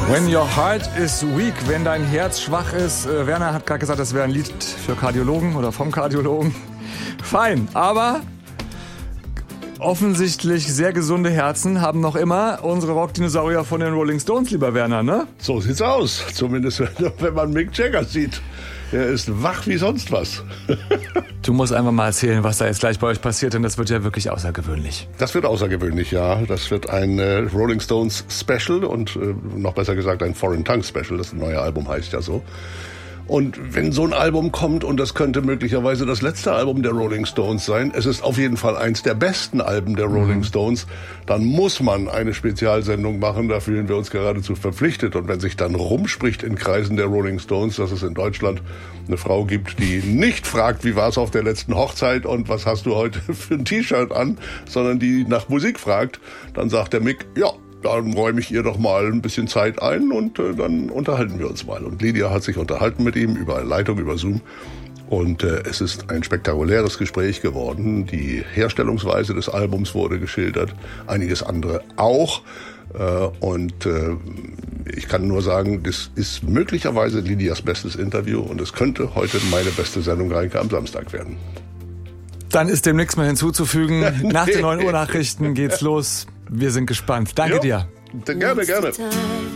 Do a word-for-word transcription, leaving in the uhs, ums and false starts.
When your heart is weak, wenn dein Herz schwach ist. Äh, Werner hat gerade gesagt, das wäre ein Lied für Kardiologen oder vom Kardiologen. Fein, aber offensichtlich sehr gesunde Herzen haben noch immer unsere Rockdinosaurier von den Rolling Stones, lieber Werner, ne? So sieht's aus, zumindest wenn man Mick Jagger sieht. Er ist wach wie sonst was. Du musst einfach mal erzählen, was da jetzt gleich bei euch passiert, denn das wird ja wirklich außergewöhnlich. Das wird außergewöhnlich, ja. Das wird ein äh, Rolling Stones Special und äh, noch besser gesagt ein Foreign Tongue Special. Das neue Album heißt ja so. Und wenn so ein Album kommt, und das könnte möglicherweise das letzte Album der Rolling Stones sein, es ist auf jeden Fall eins der besten Alben der Rolling Stones, dann muss man eine Spezialsendung machen, da fühlen wir uns geradezu verpflichtet. Und wenn sich dann rumspricht in Kreisen der Rolling Stones, dass es in Deutschland eine Frau gibt, die nicht fragt, wie war es auf der letzten Hochzeit und was hast du heute für ein T-Shirt an, sondern die nach Musik fragt, dann sagt der Mick, ja, dann räume ich ihr doch mal ein bisschen Zeit ein und äh, dann unterhalten wir uns mal. Und Lydia hat sich unterhalten mit ihm über Leitung, über Zoom. Und äh, es ist ein spektakuläres Gespräch geworden. Die Herstellungsweise des Albums wurde geschildert, einiges andere auch. Äh, und äh, ich kann nur sagen, das ist möglicherweise Lydias bestes Interview und es könnte heute meine beste Sendung Reinke am Samstag werden. Dann ist dem nichts mehr hinzuzufügen. Nach den neun Uhr Nachrichten geht's los. Wir sind gespannt. Danke jo, dir. Gerne, gerne.